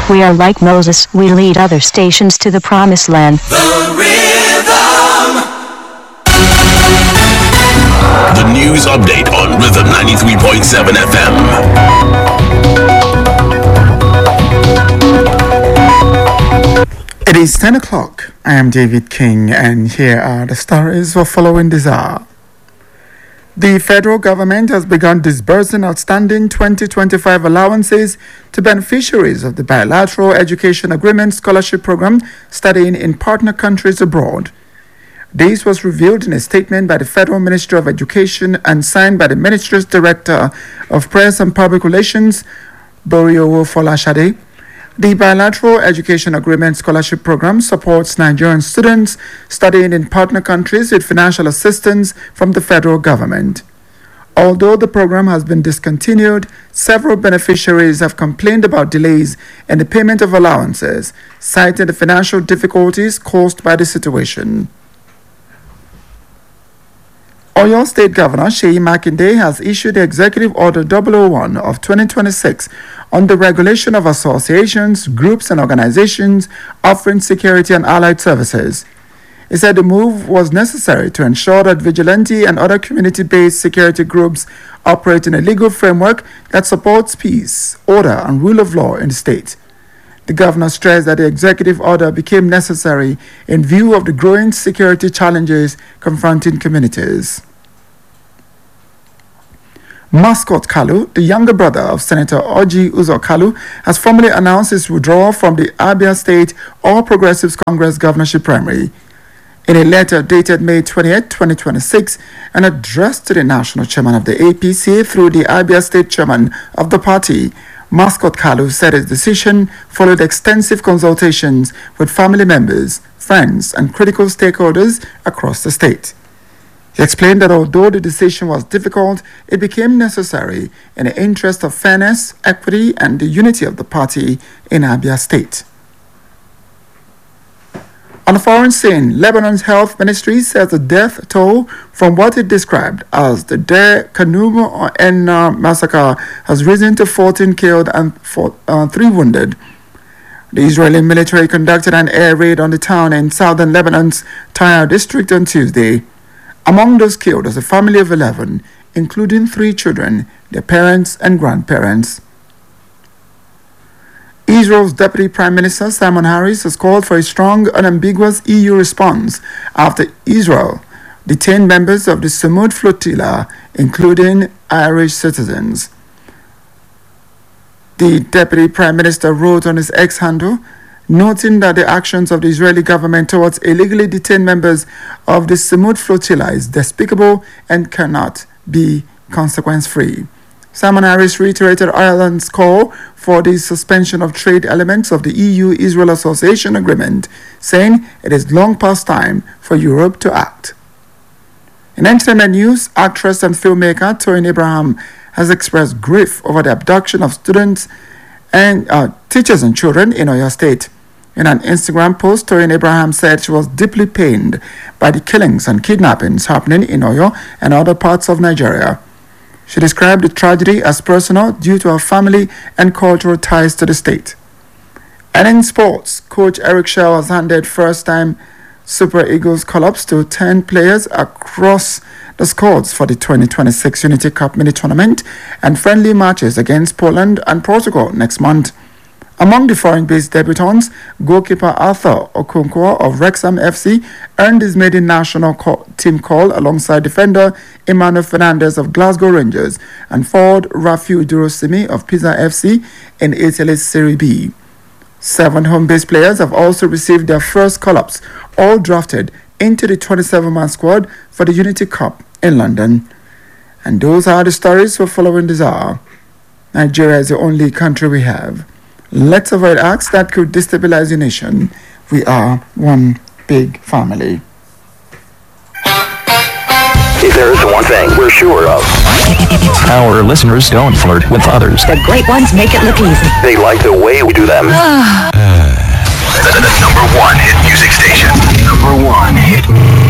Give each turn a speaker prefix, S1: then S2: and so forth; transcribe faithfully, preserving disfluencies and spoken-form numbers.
S1: We are like Moses, we lead other stations to the promised land.
S2: The Rhythm.
S3: The news update on Rhythm ninety-three point seven F M.
S4: It is ten o'clock. I am David King, and here are the stories for following this hour. The federal government has begun disbursing outstanding twenty twenty-five allowances to beneficiaries of the Bilateral Education Agreement Scholarship Program studying in partner countries abroad. This was revealed in a statement by the Federal Ministry of Education and signed by the Ministry's Director of Press and Public Relations, Boriowo Folashade. The Bilateral Education Agreement Scholarship Program supports Nigerian students studying in partner countries with financial assistance from the federal government. Although the program has been discontinued, several beneficiaries have complained about delays in the payment of allowances, citing the financial difficulties caused by the situation. Oyo State Governor Seyi Makinde has issued the Executive Order double oh one of twenty twenty-six on the regulation of associations, groups, and organizations offering security and allied services. He said the move was necessary to ensure that vigilante and other community-based security groups operate in a legal framework that supports peace, order, and rule of law in the state. The governor stressed that the executive order became necessary in view of the growing security challenges confronting communities. Mascot Kalu, the younger brother of Senator Orji Uzor Kalu, has formally announced his withdrawal from the Abia State All Progressives Congress governorship primary. In a letter dated May twentieth, twenty twenty-six, and addressed to the national chairman of the A P C through the Abia State chairman of the party, Mascot Kalu said his decision followed extensive consultations with family members, friends, and critical stakeholders across the state. He explained that although the decision was difficult, it became necessary in the interest of fairness, equity, and the unity of the party in Abia State. On the foreign scene, Lebanon's health ministry says the death toll from what it described as the Der Kanum en massacre has risen to fourteen killed and four, uh, three wounded. The Israeli military conducted an air raid on the town in southern Lebanon's Tyre district on Tuesday. Among those killed was a family of eleven, including three children, their parents and grandparents. Israel's Deputy Prime Minister Simon Harris has called for a strong, unambiguous E U response after Israel detained members of the Samud flotilla, including Irish citizens. The Deputy Prime Minister wrote on his X handle, noting that the actions of the Israeli government towards illegally detained members of the Samud flotilla is despicable and cannot be consequence-free. Simon Harris reiterated Ireland's call for the suspension of trade elements of the E U-Israel Association Agreement, saying it is long past time for Europe to act. In entertainment news, actress and filmmaker Toyin Abraham has expressed grief over the abduction of students and uh, teachers and children in Oyo State. In an Instagram post, Toyin Abraham said she was deeply pained by the killings and kidnappings happening in Oyo and other parts of Nigeria. She described the tragedy as personal due to her family and cultural ties to the state. And in sports, coach Eric Shaw has handed first-time Super Eagles call-ups to ten players across the squads for the twenty twenty-six Unity Cup mini-tournament and friendly matches against Poland and Portugal next month. Among the foreign-based debutants, goalkeeper Arthur Okonkwo of Wrexham F C earned his maiden national call, team call alongside defender Emmanuel Fernandez of Glasgow Rangers and forward Rafiu Durosimi of Pisa F C in Italy's Serie B. Seven home-based players have also received their first call-ups, all drafted into the twenty-seven man squad for the Unity Cup in London. And those are the stories we're following this hour. Nigeria is the only country we have. Let's avoid acts that could destabilize the nation. We are one big family.
S5: If there is one thing we're sure of,
S6: our listeners don't flirt with others.
S7: The great ones make it look easy.
S5: They like the way we do them.
S3: The number one hit music station. Number one hit